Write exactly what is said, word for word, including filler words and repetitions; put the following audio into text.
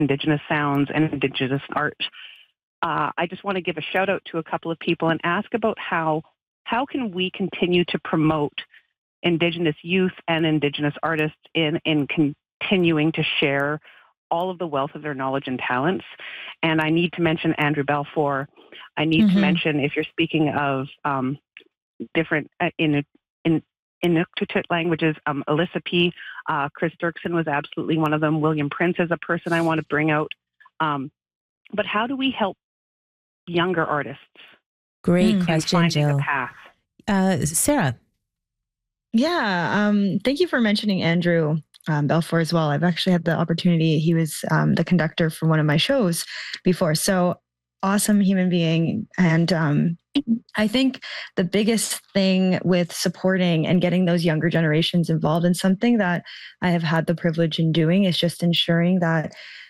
Indigenous sounds and Indigenous art. Uh, I just want to give a shout out to a couple of people and ask about how how can we continue to promote Indigenous youth and Indigenous artists in, in continuing to share all of the wealth of their knowledge and talents. And I need to mention Andrew Balfour. I need mm-hmm. to mention, if you're speaking of um, different uh, in in Inuktitut languages, um, Alyssa P., uh, Chris Dirksen was absolutely one of them. William Prince is a person I want to bring out. Um, but how do we help younger artists? Great mm. question, Jill. The path? Uh, Sarah. Yeah, um, thank you for mentioning Andrew um, Balfour as well. I've actually had the opportunity. He was um, the conductor for one of my shows before. So awesome human being. And um, I think the biggest thing with supporting and getting those younger generations involved in something that I have had the privilege in doing is just ensuring that